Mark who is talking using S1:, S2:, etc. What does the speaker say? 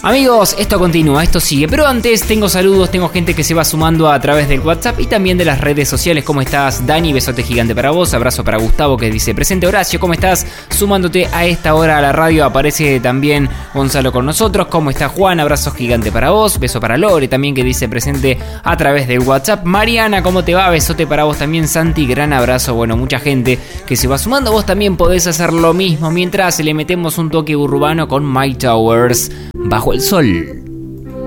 S1: Amigos, esto continúa, esto sigue, pero antes tengo saludos, tengo gente que se va sumando a través del WhatsApp y también de las redes sociales. ¿Cómo estás, Dani? Besote gigante para vos, abrazo para Gustavo que dice presente. Horacio, ¿cómo estás? Sumándote a esta hora a la radio, aparece también Gonzalo con nosotros. ¿Cómo está Juan? Abrazo gigante para vos, beso para Lore también que dice presente a través del WhatsApp. Mariana, ¿cómo te va? Besote para vos también. Santi, gran abrazo. Bueno, mucha gente que se va sumando. Vos también podés hacer lo mismo mientras le metemos un toque urbano con My Towers, Bajo el Sol.